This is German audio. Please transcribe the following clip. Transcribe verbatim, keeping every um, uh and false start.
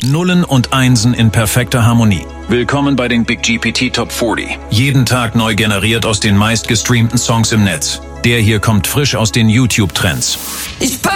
Nullen und Einsen in perfekter Harmonie. Willkommen bei den Big G P T Top vierzig. Jeden Tag neu generiert aus den meistgestreamten Songs im Netz. Der hier kommt frisch aus den YouTube-Trends. Ich